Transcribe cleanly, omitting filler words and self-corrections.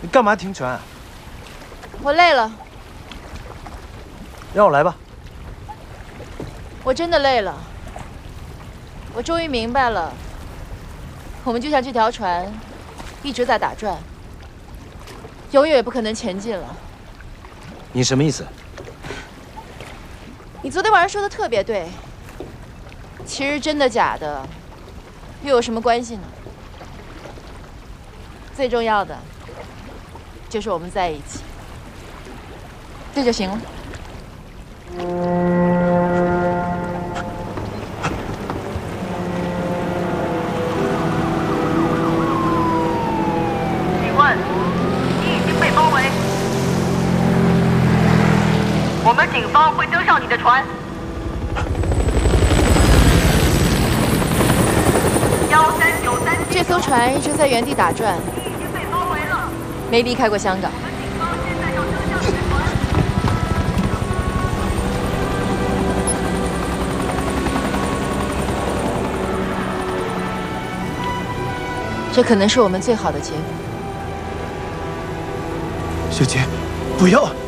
你干嘛停船啊？ 我累了。 让我来吧。 我真的累了。我终于明白了，我们就像这条船，一直在打转，永远也不可能前进了。 你什么意思？ 你昨天晚上说的特别对。其实真的假的，又有什么关系呢？最重要的就是我们在一起，这就行了。 请问，你已经被包围，我们警方会登上你的船。 这艘船一直在原地打转，没离开过香港。这可能是我们最好的结果。 雪洁，不要！